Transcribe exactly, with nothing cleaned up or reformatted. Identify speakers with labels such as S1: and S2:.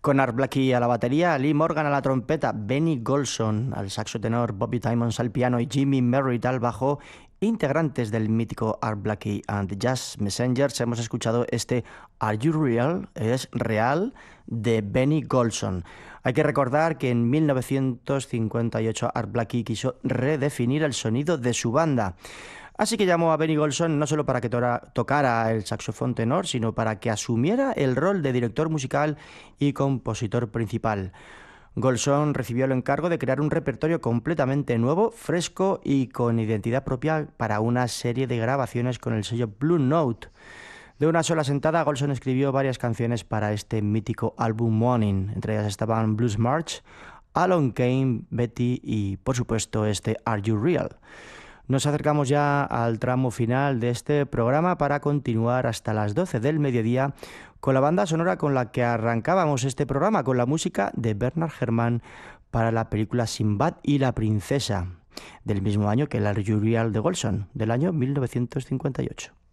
S1: Con Art Blakey a la batería, Lee Morgan a la trompeta, Benny Golson al saxo tenor, Bobby Timmons al piano y Jimmy Merritt al bajo, integrantes del mítico Art Blakey and the Jazz Messengers. Hemos escuchado este Are You Real? Es real, de Benny Golson. Hay que recordar que en mil novecientos cincuenta y ocho Art Blakey quiso redefinir el sonido de su banda. Así que llamó a Benny Golson no solo para que tocara el saxofón tenor, sino para que asumiera el rol de director musical y compositor principal. Golson recibió el encargo de crear un repertorio completamente nuevo, fresco y con identidad propia para una serie de grabaciones con el sello Blue Note. De una sola sentada, Golson escribió varias canciones para este mítico álbum Morning. Entre ellas estaban Blues March, Along Came, Betty y, por supuesto, este Are You Real? Nos acercamos ya al tramo final de este programa para continuar hasta las doce del mediodía con la banda sonora con la que arrancábamos este programa, con la música de Bernard Herrmann para la película Sinbad y la princesa, del mismo año que el Are You Real? De Golson, del año mil novecientos cincuenta y ocho.